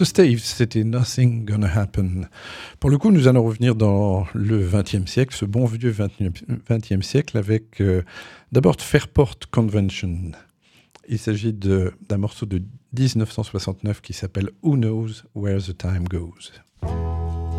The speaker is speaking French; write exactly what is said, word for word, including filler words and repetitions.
The Staves, c'était Nothing Gonna Happen. Pour le coup, nous allons revenir dans le vingtième siècle, ce bon vieux vingtième siècle, avec euh, d'abord Fairport Convention. Il s'agit de, d'un morceau de dix-neuf cent soixante-neuf qui s'appelle Who Knows Where the Time Goes.